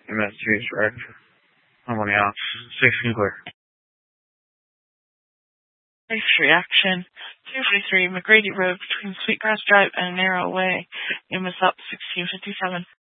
Massachusetts Road. Harmony Arts, 16 clear. Police reaction. 243 McGrady Road between Sweetgrass Drive and Narrow Way. Name is up 1657.